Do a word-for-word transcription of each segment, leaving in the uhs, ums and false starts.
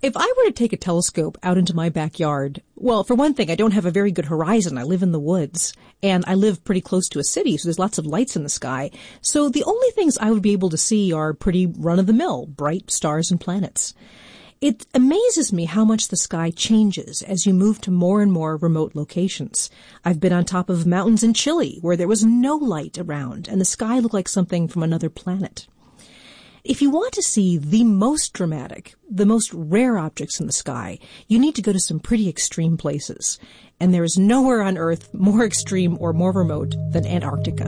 If I were to take a telescope out into my backyard, well, for one thing, I don't have a very good horizon. I live in the woods, and I live pretty close to a city, so there's lots of lights in the sky. So the only things I would be able to see are pretty run-of-the-mill, bright stars and planets. It amazes me how much the sky changes as you move to more and more remote locations. I've been on top of mountains in Chile where there was no light around, and the sky looked like something from another planet. If you want to see the most dramatic, the most rare objects in the sky, you need to go to some pretty extreme places. And there is nowhere on Earth more extreme or more remote than Antarctica.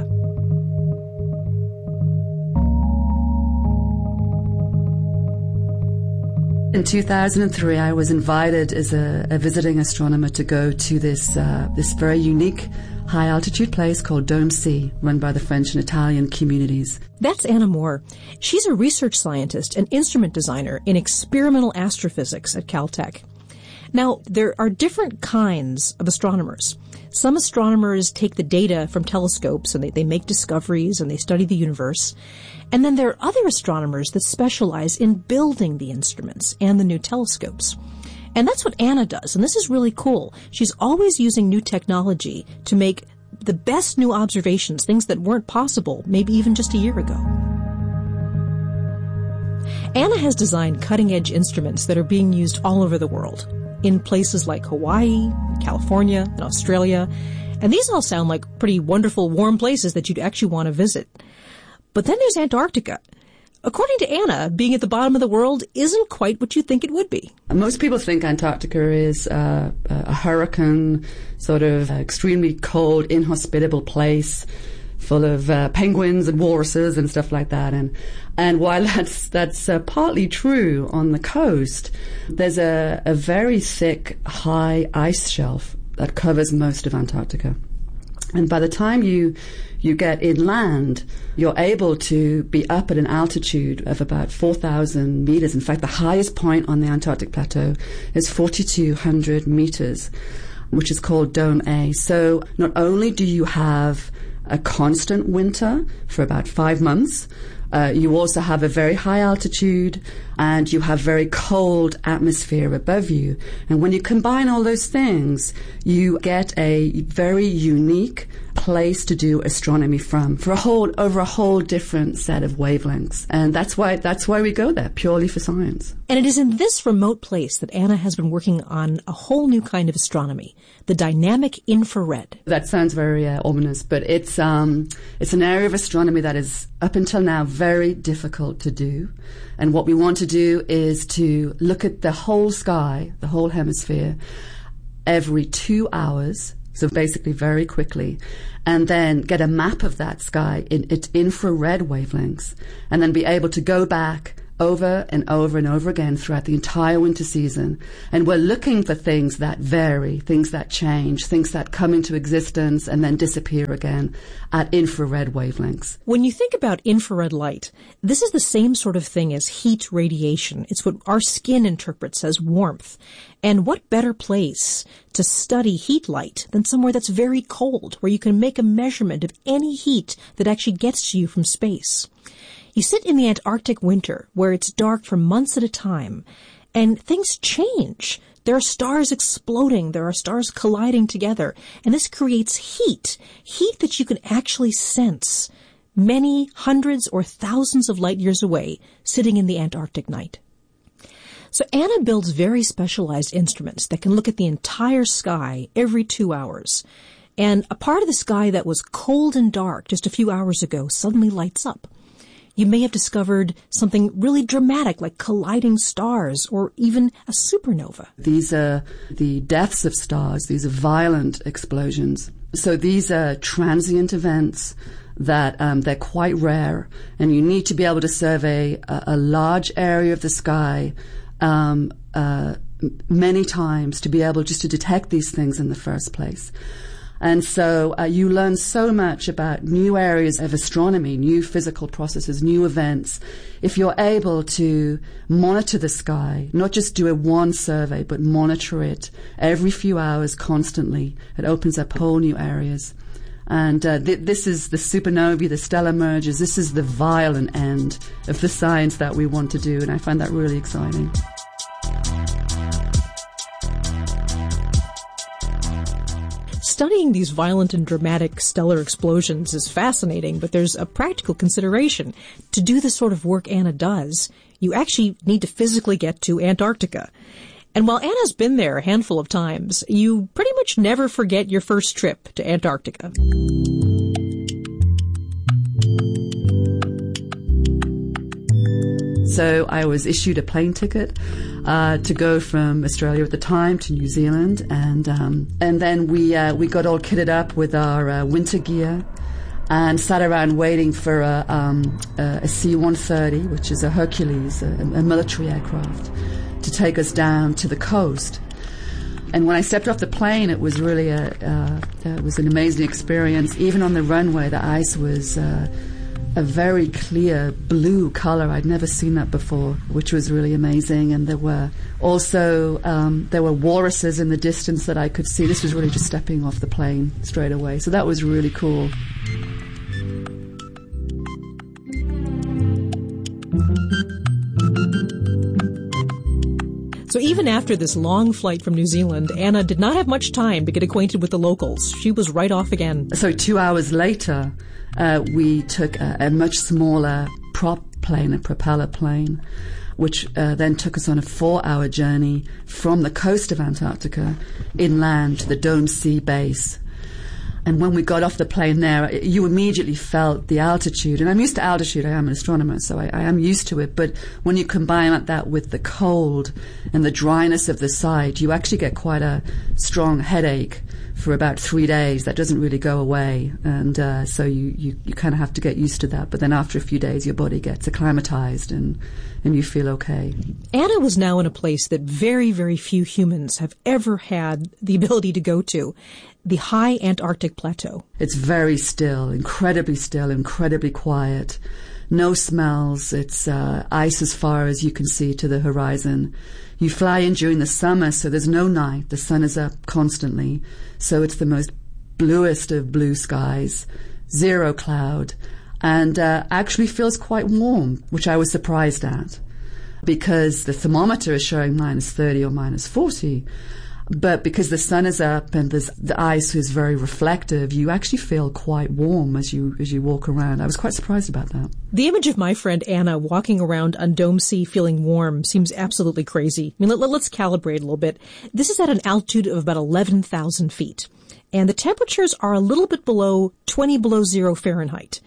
In two thousand three, I was invited as a, a visiting astronomer to go to this uh, this very unique high-altitude place called Dome C, run by the French and Italian communities. That's Anna Moore. She's a research scientist and instrument designer in experimental astrophysics at Caltech. Now, there are different kinds of astronomers. Some astronomers take the data from telescopes and they, they make discoveries and they study the universe. And then there are other astronomers that specialize in building the instruments and the new telescopes. And that's what Anna does, and this is really cool. She's always using new technology to make the best new observations, things that weren't possible maybe even just a year ago. Anna has designed cutting-edge instruments that are being used all over the world, in places like Hawaii, California, and Australia. And these all sound like pretty wonderful, warm places that you'd actually want to visit. But then there's Antarctica. According to Anna, being at the bottom of the world isn't quite what you think it would be. Most people think Antarctica is uh, a hurricane, sort of extremely cold, inhospitable place full of uh, penguins and walruses and stuff like that. And and while that's that's uh, partly true on the coast, there's a, a very thick, high ice shelf that covers most of Antarctica. And by the time you you get inland, you're able to be up at an altitude of about four thousand meters. In fact, the highest point on the Antarctic Plateau is forty-two hundred meters, which is called Dome A. So not only do you have a constant winter for about five months, Uh, you also have a very high altitude and you have very cold atmosphere above you. And when you combine all those things, you get a very unique place to do astronomy from for a whole, over a whole different set of wavelengths. And that's why, that's why we go there, purely for science. And it is in this remote place that Anna has been working on a whole new kind of astronomy, the dynamic infrared. That sounds very uh, ominous, but it's, um, it's an area of astronomy that is, up until now, very difficult to do. And what we want to do is to look at the whole sky, the whole hemisphere, every two hours, so basically very quickly, and then get a map of that sky in its infrared wavelengths, and then be able to go back over and over and over again throughout the entire winter season. And we're looking for things that vary, things that change, things that come into existence and then disappear again at infrared wavelengths. When you think about infrared light, this is the same sort of thing as heat radiation. It's what our skin interprets as warmth. And what better place to study heat light than somewhere that's very cold, where you can make a measurement of any heat that actually gets to you from space. You sit in the Antarctic winter, where it's dark for months at a time, and things change. There are stars exploding, there are stars colliding together, and this creates heat, heat that you can actually sense many hundreds or thousands of light years away, sitting in the Antarctic night. So Anna builds very specialized instruments that can look at the entire sky every two hours. And a part of the sky that was cold and dark just a few hours ago suddenly lights up. You may have discovered something really dramatic like colliding stars or even a supernova. These are the deaths of stars. These are violent explosions. So these are transient events that um, they're quite rare, and you need to be able to survey a, a large area of the sky um, uh, many times to be able just to detect these things in the first place. And so uh, you learn so much about new areas of astronomy, new physical processes, new events. If you're able to monitor the sky, not just do a one survey, but monitor it every few hours constantly, it opens up whole new areas. And uh, th- this is the supernovae, the stellar mergers. This is the violent end of the science that we want to do, and I find that really exciting. Studying these violent and dramatic stellar explosions is fascinating, but there's a practical consideration. To do the sort of work Anna does, you actually need to physically get to Antarctica. And while Anna's been there a handful of times, you pretty much never forget your first trip to Antarctica. So I was issued a plane ticket uh, to go from Australia at the time to New Zealand, and um, and then we uh, we got all kitted up with our uh, winter gear and sat around waiting for a, um, a C one thirty, which is a Hercules, a, a military aircraft, to take us down to the coast. And when I stepped off the plane, it was really a uh, it was an amazing experience. Even on the runway, the ice was Uh, a very clear blue color. I'd never seen that before, which was really amazing. And there were also um, there were walruses in the distance that I could see. This was really just stepping off the plane straight away. So that was really cool. So even after this long flight from New Zealand, Anna did not have much time to get acquainted with the locals. She was right off again. So two hours later, uh, we took a, a much smaller prop plane, a propeller plane, which uh, then took us on a four-hour journey from the coast of Antarctica inland to the Dome Sea base. And when we got off the plane there, you immediately felt the altitude. And I'm used to altitude. I am an astronomer, so I, I am used to it. But when you combine that with the cold and the dryness of the site, you actually get quite a strong headache for about three days. That doesn't really go away. And uh, so you, you, you kind of have to get used to that. But then after a few days, your body gets acclimatized and, and you feel okay. Anna was now in a place that very, very few humans have ever had the ability to go to. The high Antarctic plateau. It's very still, incredibly still, incredibly quiet. No smells. It's uh, ice as far as you can see to the horizon. You fly in during the summer, so there's no night. The sun is up constantly. So it's the most bluest of blue skies, zero cloud, and uh, actually feels quite warm, which I was surprised at, because the thermometer is showing minus thirty or minus forty. But because the sun is up and there's, the ice is very reflective, you actually feel quite warm as you as you walk around. I was quite surprised about that. The image of my friend Anna walking around on Dome Sea feeling warm seems absolutely crazy. I mean, let, let, let's calibrate a little bit. This is at an altitude of about eleven thousand feet. And the temperatures are a little bit below twenty below zero Fahrenheit.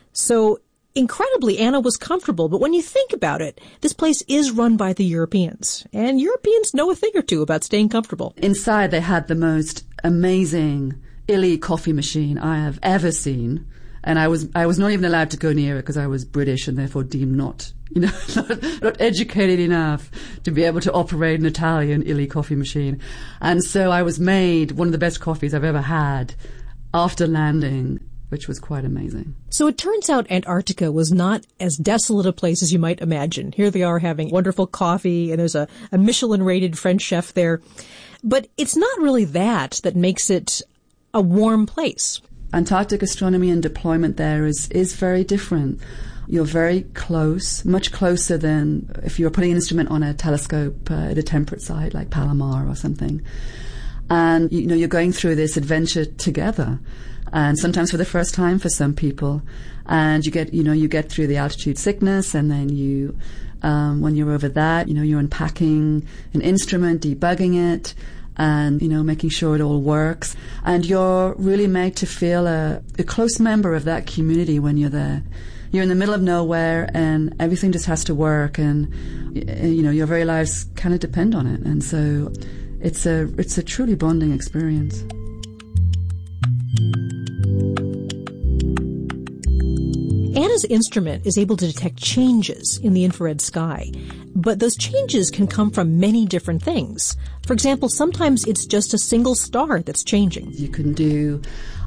So incredibly, Anna was comfortable, but when you think about it, this place is run by the Europeans, and Europeans know a thing or two about staying comfortable. Inside, they had the most amazing Illy coffee machine I have ever seen, and I was I was not even allowed to go near it because I was British and therefore deemed not, you know, not, not educated enough to be able to operate an Italian Illy coffee machine. And so I was made one of the best coffees I've ever had after landing, which was quite amazing. So it turns out Antarctica was not as desolate a place as you might imagine. Here they are having wonderful coffee, and there's a, a Michelin-rated French chef there. But it's not really that that makes it a warm place. Antarctic astronomy and deployment there is, is very different. You're very close, much closer than if you were putting an instrument on a telescope uh, at a temperate site like Palomar or something. And, you know, you're going through this adventure together. And sometimes for the first time for some people. And you get, you know, you get through the altitude sickness, and then you, um, when you're over that, you know, you're unpacking an instrument, debugging it, and, you know, making sure it all works. And you're really made to feel a, a close member of that community when you're there. You're in the middle of nowhere, and everything just has to work, and, you know, your very lives kind of depend on it. And so it's a, it's a truly bonding experience. Anna's instrument is able to detect changes in the infrared sky, but those changes can come from many different things. For example, sometimes it's just a single star that's changing. You can do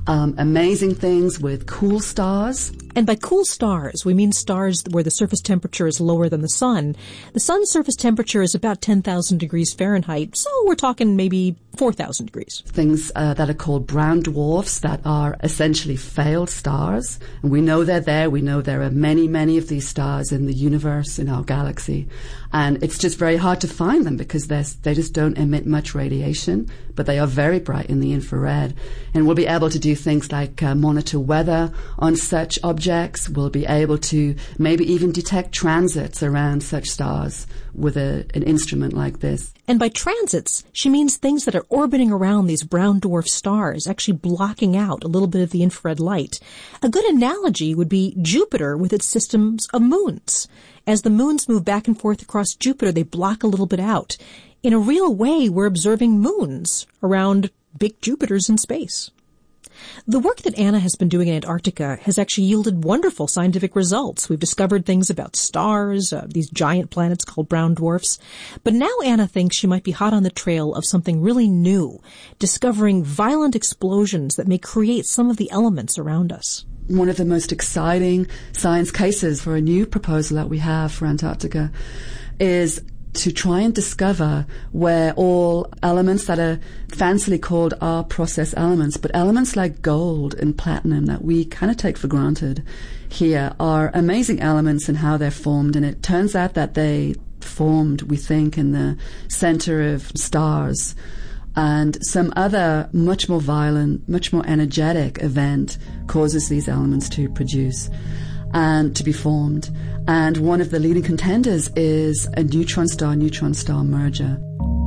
um, amazing things with cool stars. And by cool stars, we mean stars where the surface temperature is lower than the sun. The sun's surface temperature is about ten thousand degrees Fahrenheit, so we're talking maybe four thousand degrees. Things uh, that are called brown dwarfs that are essentially failed stars. And we know they're there. We know there are many, many of these stars in the universe, in our galaxy. And it's just very hard to find them because they just don't emit much radiation, but they are very bright in the infrared. And we'll be able to do things like uh, monitor weather on such objects. We'll be able to maybe even detect transits around such stars with a, an instrument like this. And by transits, she means things that are orbiting around these brown dwarf stars, actually blocking out a little bit of the infrared light. A good analogy would be Jupiter with its systems of moons. As the moons move back and forth across Jupiter, they block a little bit out. In a real way, we're observing moons around big Jupiters in space. The work that Anna has been doing in Antarctica has actually yielded wonderful scientific results. We've discovered things about stars, uh, these giant planets called brown dwarfs. But now Anna thinks she might be hot on the trail of something really new, discovering violent explosions that may create some of the elements around us. One of the most exciting science cases for a new proposal that we have for Antarctica is to try and discover where all elements that are fancily called are process elements, but elements like gold and platinum that we kind of take for granted here are amazing elements in how they're formed. And it turns out that they formed, we think, in the center of stars. And some other much more violent, much more energetic event causes these elements to produce and to be formed. And one of the leading contenders is a neutron star-neutron star merger.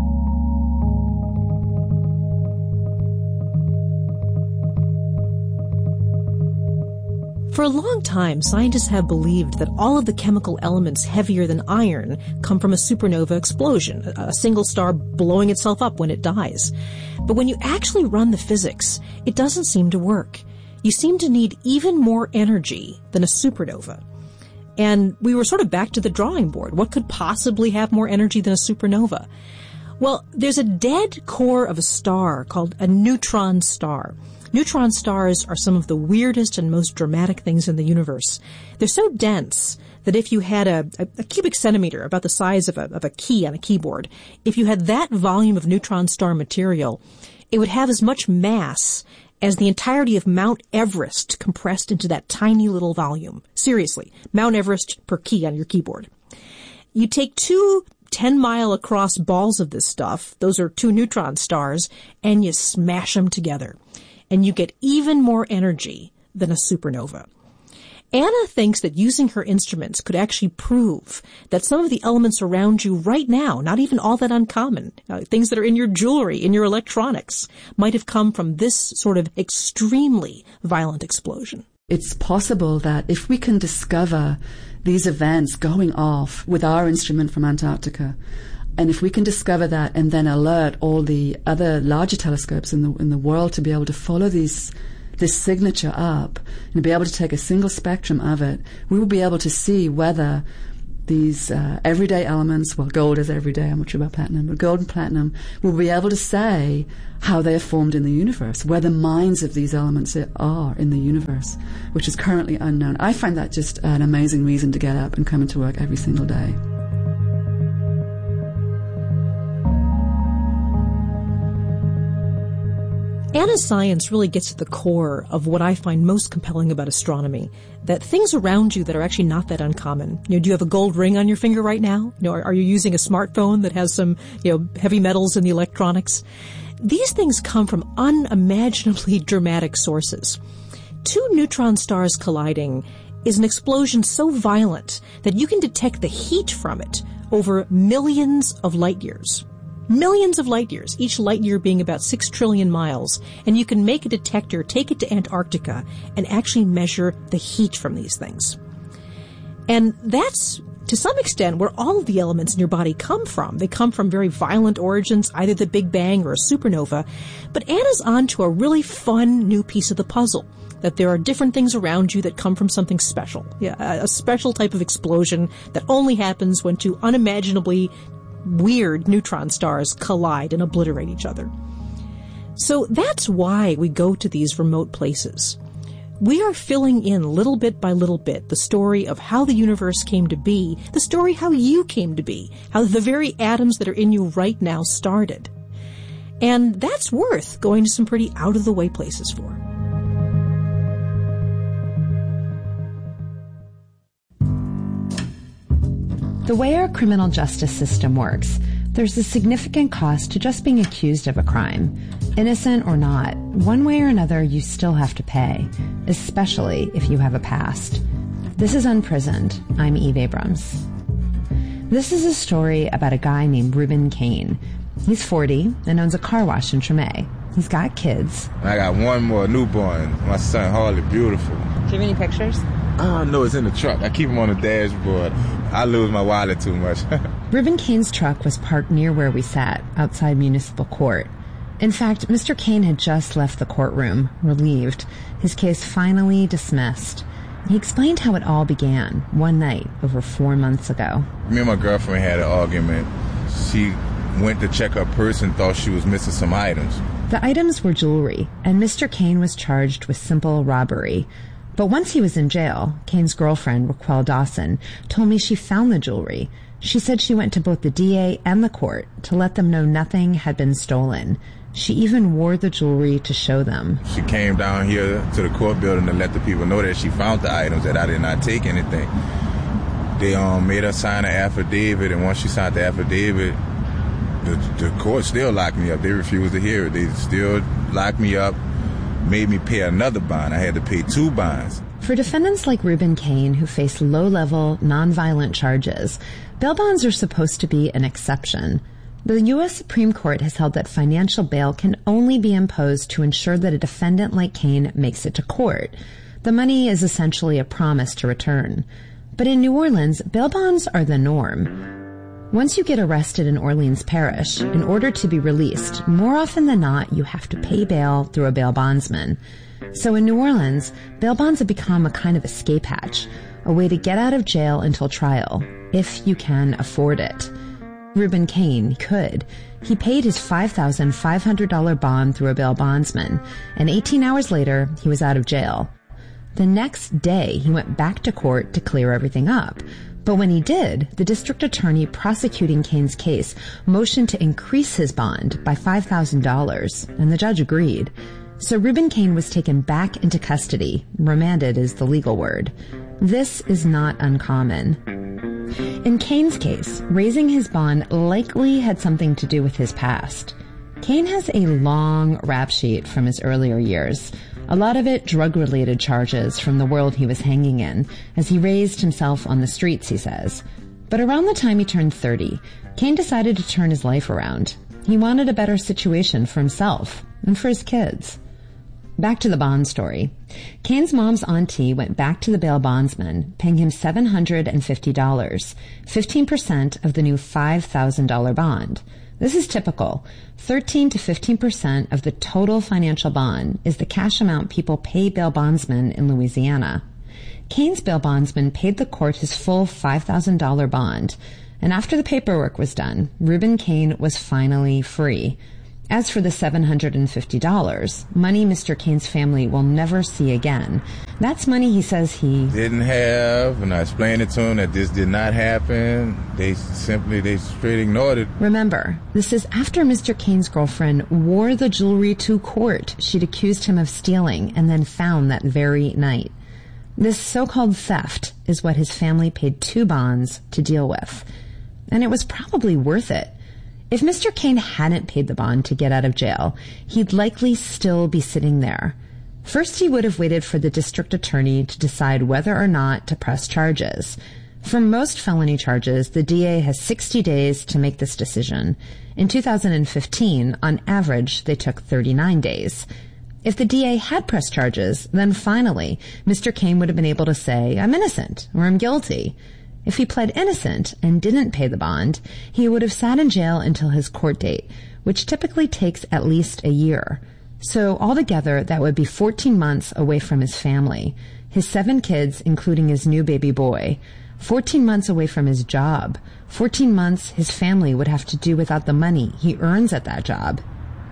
For a long time, scientists have believed that all of the chemical elements heavier than iron come from a supernova explosion, a single star blowing itself up when it dies. But when you actually run the physics, it doesn't seem to work. You seem to need even more energy than a supernova. And we were sort of back to the drawing board. What could possibly have more energy than a supernova? Well, there's a dead core of a star called a neutron star. Neutron stars are some of the weirdest and most dramatic things in the universe. They're so dense that if you had a, a, a cubic centimeter, about the size of a, of a key on a keyboard, if you had that volume of neutron star material, it would have as much mass as the entirety of Mount Everest compressed into that tiny little volume. Seriously, Mount Everest per key on your keyboard. You take two ten-mile-across balls of this stuff, those are two neutron stars, and you smash them together. And you get even more energy than a supernova. Anna thinks that using her instruments could actually prove that some of the elements around you right now, not even all that uncommon, uh, things that are in your jewelry, in your electronics, might have come from this sort of extremely violent explosion. It's possible that if we can discover these events going off with our instrument from Antarctica, and if we can discover that and then alert all the other larger telescopes in the in the world to be able to follow these this signature up and be able to take a single spectrum of it, we will be able to see whether these uh, everyday elements, well, gold is everyday, I'm not sure about platinum, but gold and platinum, we'll be able to say how they are formed in the universe, where the minds of these elements are in the universe, which is currently unknown. I find that just an amazing reason to get up and come into work every single day. Anna's science really gets to the core of what I find most compelling about astronomy, that things around you that are actually not that uncommon. You know, do you have a gold ring on your finger right now? You know, are, are you using a smartphone that has some, you know, heavy metals in the electronics? These things come from unimaginably dramatic sources. Two neutron stars colliding is an explosion so violent that you can detect the heat from it over millions of light years. Millions of light years, each light year being about six trillion miles, and you can make a detector, take it to Antarctica, and actually measure the heat from these things. And that's, to some extent, where all of the elements in your body come from. They come from very violent origins, either the Big Bang or a supernova. But Anna's on to a really fun new piece of the puzzle, that there are different things around you that come from something special. Yeah, a special type of explosion that only happens when two unimaginably weird neutron stars collide and obliterate each other. So that's why we go to these remote places. We are filling in little bit by little bit the story of how the universe came to be, the story how you came to be, how the very atoms that are in you right now started. And that's worth going to some pretty out-of-the-way places for. The way our criminal justice system works, there's a significant cost to just being accused of a crime. Innocent or not, one way or another you still have to pay, especially if you have a past. This is Unprisoned. I'm Eve Abrams. This is a story about a guy named Reuben Kane. He's forty and owns a car wash in Treme. He's got kids. I got one more newborn, my son Harley, beautiful. Do you have any pictures? Oh, no, it's in the truck. I keep him on the dashboard. I lose my wallet too much. Reuben Kane's truck was parked near where we sat, outside municipal court. In fact, Mister Kane had just left the courtroom, relieved, his case finally dismissed. He explained how it all began one night over four months ago. Me and my girlfriend had an argument. She went to check her purse and thought she was missing some items. The items were jewelry, and Mister Kane was charged with simple robbery. But once he was in jail, Kane's girlfriend, Raquel Dawson, told me she found the jewelry. She said she went to both the D A and the court to let them know nothing had been stolen. She even wore the jewelry to show them. She came down here to the court building to let the people know that she found the items, that I did not take anything. They um, made her sign an affidavit, and once she signed the affidavit, the, the court still locked me up. They refused to hear it. They still locked me up, made me pay another bond. I had to pay two bonds. For defendants like Reuben Kane, who face low-level, nonviolent charges, bail bonds are supposed to be an exception. The U S Supreme Court has held that financial bail can only be imposed to ensure that a defendant like Kane makes it to court. The money is essentially a promise to return. But in New Orleans, bail bonds are the norm. Once you get arrested in Orleans Parish, in order to be released, more often than not, you have to pay bail through a bail bondsman. So in New Orleans, bail bonds have become a kind of escape hatch, a way to get out of jail until trial, if you can afford it. Reuben Kane could. He paid his five thousand five hundred dollars bond through a bail bondsman, and eighteen hours later, he was out of jail. The next day, he went back to court to clear everything up. But when he did, the district attorney prosecuting Kane's case motioned to increase his bond by five thousand dollars, and the judge agreed. So Reuben Kane was taken back into custody. Remanded is the legal word. This is not uncommon. In Kane's case, raising his bond likely had something to do with his past. Kane has a long rap sheet from his earlier years, a lot of it drug-related charges from the world he was hanging in, as he raised himself on the streets, he says. But around the time he turned thirty, Kane decided to turn his life around. He wanted a better situation for himself and for his kids. Back to the bond story. Kane's mom's auntie went back to the bail bondsman, paying him seven hundred fifty dollars, fifteen percent of the new five thousand dollars bond. This is typical. thirteen to fifteen percent of the total financial bond is the cash amount people pay bail bondsmen in Louisiana. Kane's bail bondsman paid the court his full five thousand dollars bond, and after the paperwork was done, Reuben Kane was finally free. As for the seven hundred fifty dollars, money Mister Kane's family will never see again. That's money he says he didn't have, and I explained it to him that this did not happen. They simply, they straight ignored it. Remember, this is after Mister Kane's girlfriend wore the jewelry to court she'd accused him of stealing and then found that very night. This so-called theft is what his family paid two bonds to deal with. And it was probably worth it. If Mister Kane hadn't paid the bond to get out of jail, he'd likely still be sitting there. First, he would have waited for the district attorney to decide whether or not to press charges. For most felony charges, the D A has sixty days to make this decision. In two thousand fifteen, on average, they took thirty-nine days. If the D A had pressed charges, then finally, Mister Kane would have been able to say, "I'm innocent," or "I'm guilty." If he pled innocent and didn't pay the bond, he would have sat in jail until his court date, which typically takes at least a year. So altogether, that would be fourteen months away from his family, his seven kids, including his new baby boy, fourteen months away from his job, fourteen months his family would have to do without the money he earns at that job.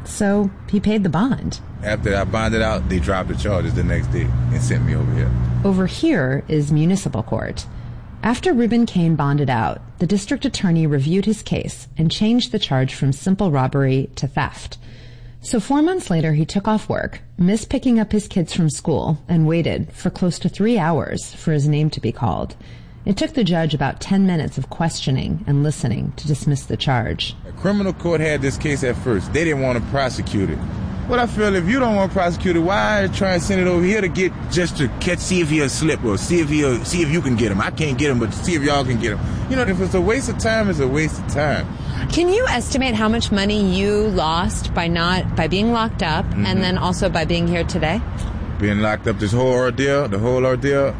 So he paid the bond. After I bonded out, they dropped the charges the next day and sent me over here. Over here is municipal court. After Reuben Kane bonded out, the district attorney reviewed his case and changed the charge from simple robbery to theft. So four months later, he took off work, missed picking up his kids from school, and waited for close to three hours for his name to be called. It took the judge about ten minutes of questioning and listening to dismiss the charge. The criminal court had this case at first. They didn't want to prosecute it. But I feel if you don't want to prosecute it, why try and send it over here to get, just to catch, see if he'll slip or see if he'll, see if you can get him. I can't get him, but see if y'all can get him. You know, if it's a waste of time, it's a waste of time. Can you estimate how much money you lost by not, by being locked up mm-hmm. and then also by being here today? Being locked up, this whole ordeal, the whole ordeal,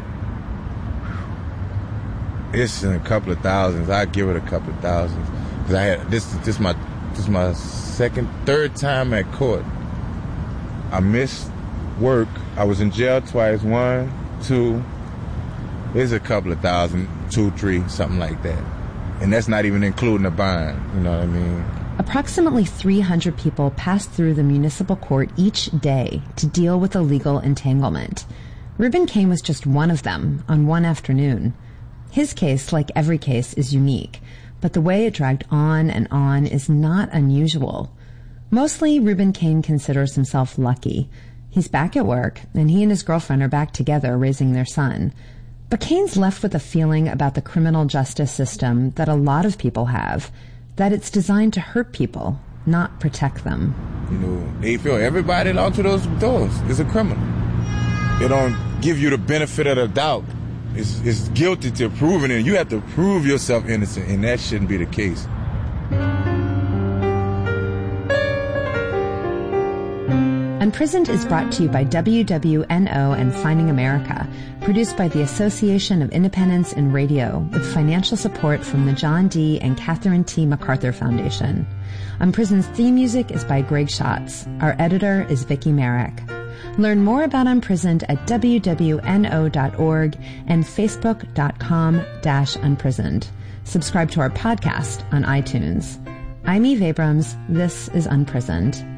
it's in a couple of thousands. I'd give it a couple of thousands. Because I had, this, this my, this my second, third time at court. I missed work. I was in jail twice. One, two. It's a couple of thousand, two, three, something like that. And that's not even including the bond. You know what I mean? Approximately three hundred people pass through the municipal court each day to deal with a legal entanglement. Reuben Kane was just one of them on one afternoon. His case, like every case, is unique, but the way it dragged on and on is not unusual. Mostly, Reuben Kane considers himself lucky. He's back at work, and he and his girlfriend are back together raising their son. But Kane's left with a feeling about the criminal justice system that a lot of people have, that it's designed to hurt people, not protect them. You know, they feel everybody out to those doors is a criminal. They don't give you the benefit of the doubt. It's, it's guilty to proving it. You have to prove yourself innocent, and that shouldn't be the case. Unprisoned is brought to you by W W N O and Finding America, produced by the Association of Independents in Radio, with financial support from the John D. and Catherine T. MacArthur Foundation. Unprisoned's theme music is by Greg Schatz. Our editor is Vicki Merrick. Learn more about Unprisoned at W W N O dot org and Facebook dot com slash unprisoned. Subscribe to our podcast on iTunes. I'm Eve Abrams. This is Unprisoned.